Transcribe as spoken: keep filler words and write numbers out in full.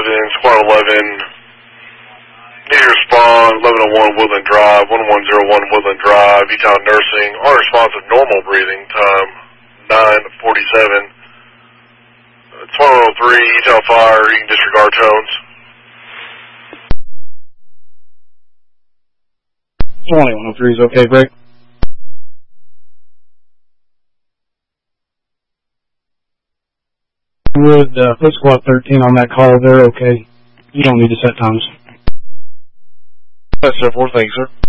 eleven, Squad eleven, need to respond, eleven oh one Woodland Drive, one one zero one Woodland Drive, Utah Nursing, unresponsive normal breathing time, nine forty-seven. twelve oh three, Utah Fire, you can disregard tones. twenty-one oh three is okay, break. Would uh, put Squad thirteen on that call, they're okay. You don't need to set times. That's four, thanks, sir.